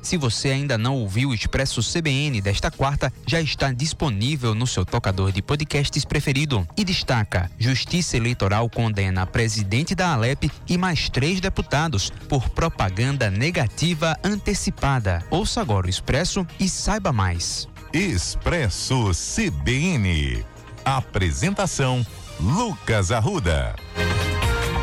Se você ainda não ouviu o Expresso CBN desta quarta, já está disponível no seu tocador de podcasts preferido. E destaca: Justiça Eleitoral condena presidente da Alep e mais 3 deputados por propaganda negativa antecipada. Ouça agora o Expresso e saiba mais. Expresso CBN. Apresentação: Lucas Arruda.